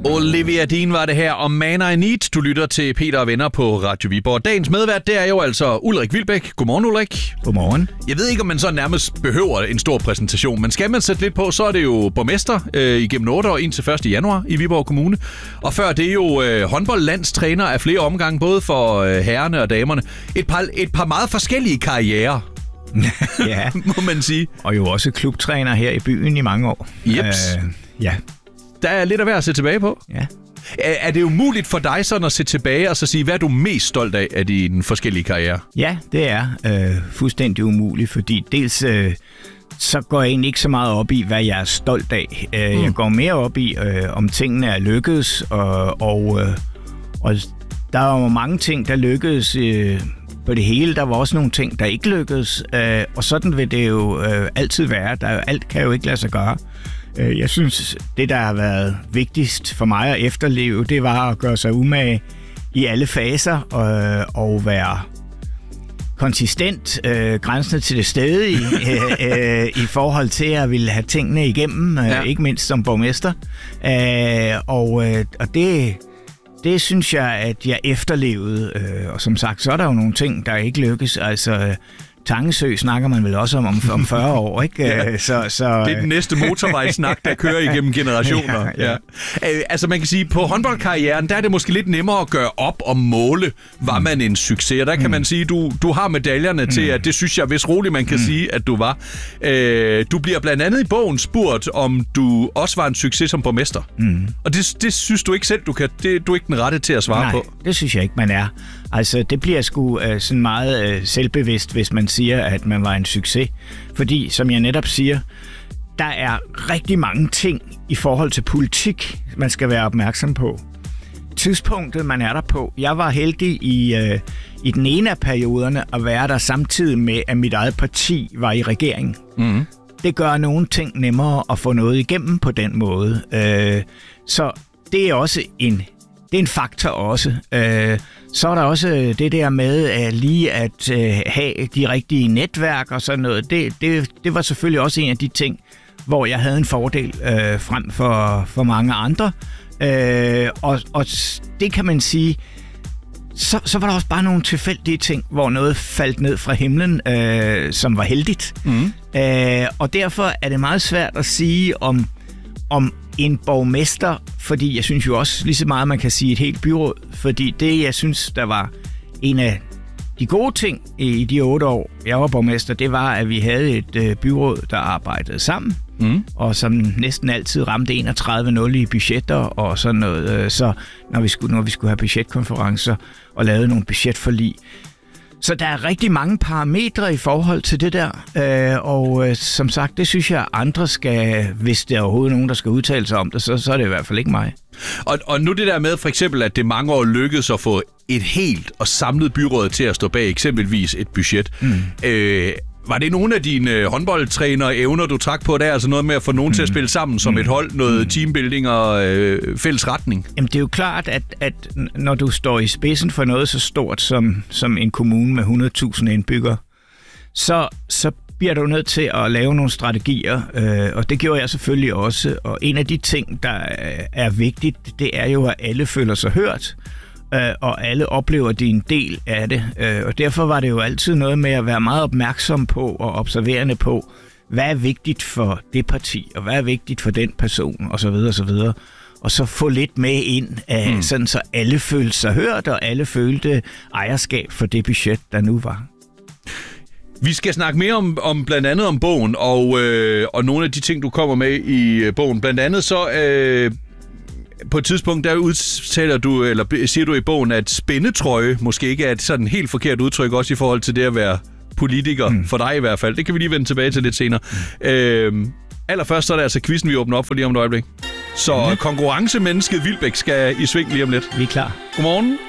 Olivia Dean var det her, og Man I Need. Du lytter til Peter og Venner på Radio Viborg. Dagens medvært, det er jo altså Ulrik Wilbek. Godmorgen, Ulrik. Godmorgen. Jeg ved ikke, om man så nærmest behøver en stor præsentation, men skal man sætte lidt på, så er det jo borgmester igennem 8 år indtil 1. januar i Viborg Kommune. Og før det er jo håndboldlandstræner af flere omgange, både for herrerne og damerne. Et par meget forskellige karrierer. Ja, må man sige. Og jo også klubtræner her i byen i mange år. Jeps. Ja. Der er lidt at være at se tilbage på. Ja. Er det umuligt for dig sådan at se tilbage og så sige, hvad er du mest stolt af dine forskellige karrierer? Ja, det er fuldstændig umuligt, fordi dels så går jeg egentlig ikke så meget op i, hvad jeg er stolt af. Jeg går mere op i, om tingene er lykkedes, og der er jo mange ting, der lykkedes på det hele. Der var også nogle ting, der ikke lykkedes, og sådan vil det jo altid være. Alt kan jo ikke lade sig gøre. Jeg synes, det, der har været vigtigst for mig at efterleve, det var at gøre sig umage i alle faser og være konsistent, grænsende til det stedige i forhold til at ville have tingene igennem, ikke mindst som borgmester. Og det synes jeg, at jeg efterlevede. Og som sagt, så er der jo nogle ting, der ikke lykkes. Altså, Tangesø snakker man vel også om 40 år, ikke? Ja. Så det er den næste motorvejsnak, der kører igennem generationer. Ja. Altså man kan sige, på håndboldkarrieren, der er det måske lidt nemmere at gøre op og måle, var man en succes. Der kan man sige, du har medaljerne til, at det synes jeg, hvis roligt man kan sige, at du var. Du bliver blandt andet i bogen spurgt, om du også var en succes som borgmester. Og det synes du ikke selv, du kan. Det er du ikke den rette til at svare på. Nej, det synes jeg ikke, man er. Altså, det bliver sgu sådan meget selvbevidst, hvis man siger, at man var en succes. Fordi, som jeg netop siger, der er rigtig mange ting i forhold til politik, man skal være opmærksom på. Tidspunktet, man er der på. Jeg var heldig i den ene af perioderne at være der samtidig med, at mit eget parti var i regeringen. Det gør nogle ting nemmere at få noget igennem på den måde. Så det er også en faktor også. Så er der også det der med lige at have de rigtige netværk og sådan noget. Det var selvfølgelig også en af de ting, hvor jeg havde en fordel frem for mange andre. Og det kan man sige, så var der også bare nogle tilfældige ting, hvor noget faldt ned fra himlen, som var heldigt. Og derfor er det meget svært at sige om en borgmester, fordi jeg synes jo også lige så meget, man kan sige et helt byråd, fordi det, jeg synes, der var en af de gode ting i de 8 år, jeg var borgmester, det var, at vi havde et byråd, der arbejdede sammen, og som næsten altid ramte 31-0 i budgetter og sådan noget, så når vi skulle have budgetkonferencer og lavede nogle budgetforlig. Så der er rigtig mange parametre i forhold til det der, og som sagt, det synes jeg, andre skal, hvis der er overhovedet nogen, der skal udtale sig om det, så er det i hvert fald ikke mig. Og nu det der med for eksempel, at det mange år lykkedes at få et helt og samlet byråd til at stå bag eksempelvis et budget. Var det nogle af dine håndboldtrænere evner, du trak på der? Altså noget med at få nogen til at spille sammen som et hold, noget teambuilding og fælles retning? Jamen det er jo klart, at når du står i spidsen for noget så stort som en kommune med 100.000 indbyggere, så bliver du nødt til at lave nogle strategier, og det gjorde jeg selvfølgelig også. Og en af de ting, der er vigtigt, det er jo, at alle føler sig hørt, og alle oplever, at de er en del af det. Og derfor var det jo altid noget med at være meget opmærksom på og observerende på, hvad er vigtigt for det parti, og hvad er vigtigt for den person, osv. osv. Og så få lidt med ind, sådan så alle følte sig hørt, og alle følte ejerskab for det budget, der nu var. Vi skal snakke mere om blandt andet om bogen, og nogle af de ting, du kommer med i bogen. Blandt andet så... På et tidspunkt, der udtaler du, eller siger du i bogen, at spændetrøje måske ikke er et sådan helt forkert udtryk, også i forhold til det at være politiker, for dig i hvert fald. Det kan vi lige vende tilbage til lidt senere. Allerførst så er det altså quizzen, vi åbner op for lige om et øjeblik. Så konkurrencemennesket Wilbek skal i sving lige om lidt. Vi er klar. Godmorgen.